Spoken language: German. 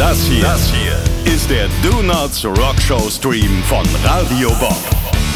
Das hier ist der Do Nots Rock Show Stream von Radio Bob.